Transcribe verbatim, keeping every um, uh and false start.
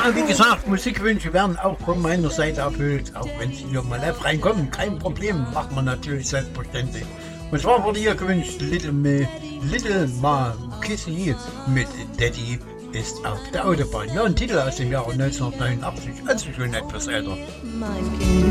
Ja, wie gesagt, Musikwünsche werden auch von meiner Seite erfüllt. Auch wenn sie hier mal live reinkommen, kein Problem, macht man natürlich selbstverständlich. Und zwar wurde hier gewünscht Little, Me, Little Ma Kissy mit Daddy ist auf der Autobahn. Ja, ein Titel aus dem Jahre neunzehnhundertneunundachtzig, also schon etwas älter. Mein Kind.